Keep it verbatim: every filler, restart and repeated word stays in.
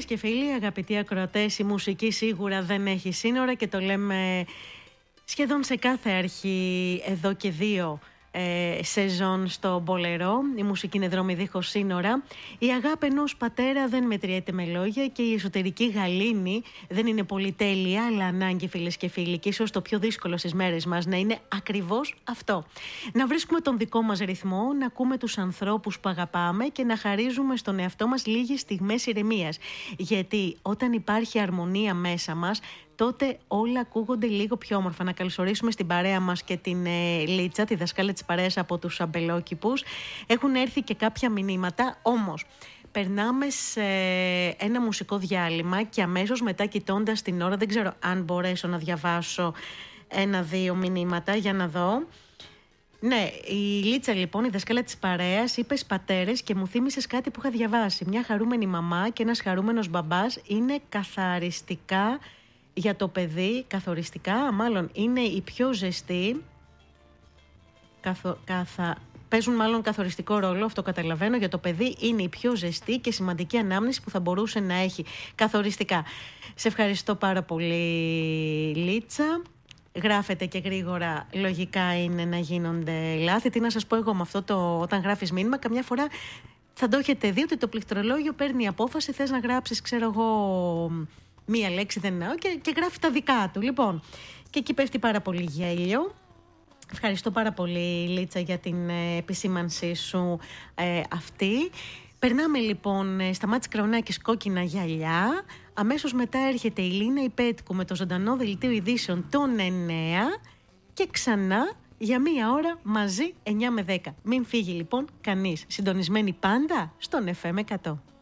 Φίλες και φίλοι, αγαπητοί ακροατές, η μουσική σίγουρα δεν έχει σύνορα και το λέμε σχεδόν σε κάθε αρχή εδώ και δύο ε, σεζόν στο Μπολερό. Η μουσική είναι δρόμοι δίχως σύνορα. Η αγάπη ενός πατέρα δεν μετριέται με λόγια και η εσωτερική γαλήνη δεν είναι πολυτέλεια, αλλά ανάγκη, φίλες και φίλοι. Και ίσως το πιο δύσκολο στις μέρες μας να είναι ακριβώς αυτό. Να βρίσκουμε τον δικό μας ρυθμό, να ακούμε τους ανθρώπους που αγαπάμε και να χαρίζουμε στον εαυτό μας λίγες στιγμές ηρεμίας. Γιατί όταν υπάρχει αρμονία μέσα μας, τότε όλα ακούγονται λίγο πιο όμορφα. Να καλωσορίσουμε στην παρέα μας και την ε, Λίτσα, τη δασκάλα της παρέας από τους αμπελόκηπους. Έχουν έρθει και κάποια μηνύματα, όμως περνάμε σε ένα μουσικό διάλειμμα και αμέσως μετά, κοιτώντας την ώρα, δεν ξέρω αν μπορέσω να διαβάσω ένα-δύο μηνύματα για να δω. Ναι, η Λίτσα λοιπόν, η δασκάλα της παρέας, είπες πατέρες και μου θύμισες κάτι που είχα διαβάσει. Μια χαρούμενη μαμά και ένας χαρούμενος μπαμπάς είναι καθαριστικά για το παιδί, καθοριστικά, μάλλον είναι η πιο ζεστή, καθο, καθα, παίζουν μάλλον καθοριστικό ρόλο, αυτό καταλαβαίνω, για το παιδί είναι η πιο ζεστή και σημαντική ανάμνηση που θα μπορούσε να έχει καθοριστικά. Σε ευχαριστώ πάρα πολύ, Λίτσα. Γράφετε και γρήγορα, λογικά είναι να γίνονται λάθη. Τι να σας πω εγώ με αυτό, το, όταν γράφεις μήνυμα, καμιά φορά θα το έχετε δει ότι το πληκτρολόγιο παίρνει απόφαση, θες να γράψεις, ξέρω εγώ, μία λέξη δεν εννοώ και, και γράφει τα δικά του. Λοιπόν, και εκεί πέφτει πάρα πολύ γέλιο. Ευχαριστώ πάρα πολύ, Λίτσα, για την ε, επισήμανσή σου ε, αυτή. Περνάμε λοιπόν στα Μάτς Κραουνάκης κόκκινα γυαλιά. Αμέσως μετά έρχεται η Λίνα Υπέτκου με το ζωντανό δελτίο ειδήσεων των εννέα και ξανά για μία ώρα μαζί εννιά με δέκα. Μην φύγει λοιπόν κανείς. Συντονισμένοι πάντα στον εφ εμ εκατό.